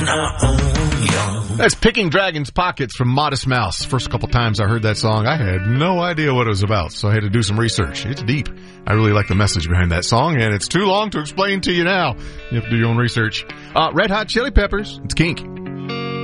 That's Picking Dragon's Pockets from Modest Mouse. First couple times I heard that song, I had no idea what it was about, so I had to do some research. It's deep. I really like the message behind that song, and it's too long to explain to you now. You have to do your own research. Red Hot Chili Peppers, it's Kink.